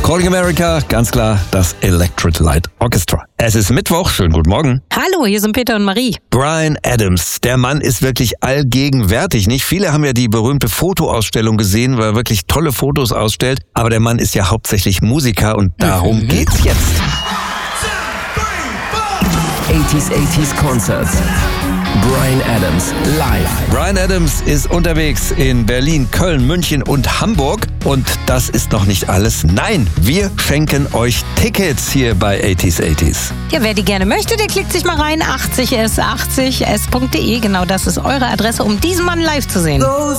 Calling America, ganz klar das Electric Light Orchestra. Es ist Mittwoch, schönen guten Morgen. Hallo, hier sind Peter und Marie. Bryan Adams, der Mann ist wirklich allgegenwärtig. Nicht viele haben ja die berühmte Fotoausstellung gesehen, weil er wirklich tolle Fotos ausstellt. Aber der Mann ist ja hauptsächlich Musiker und darum geht's jetzt. 80s Concerts. Bryan Adams live. Bryan Adams ist unterwegs in Berlin, Köln, München und Hamburg. Und das ist noch nicht alles. Nein, wir schenken euch Tickets hier bei 80s. Ja, wer die gerne möchte, der klickt sich mal rein. 80s80s.de. Genau, das ist eure Adresse, um diesen Mann live zu sehen.